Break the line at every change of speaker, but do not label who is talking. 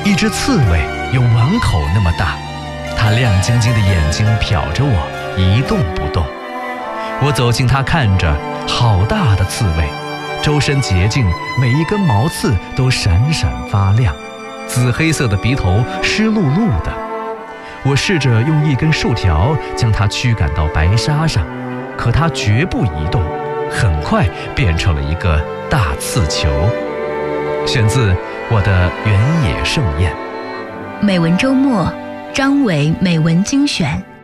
一只刺猬有碗口那么大，它亮晶晶的眼睛瞟着我，一动不动。我走近它看着，好大的刺猬，周身洁净，每一根毛刺都闪闪发亮，紫黑色的鼻头湿漉漉的。我试着用一根竖条将它驱赶到白沙上，可它绝不移动，很快变成了一个大刺球。选自我的原野盛宴。
美文周末，张伟美文精选。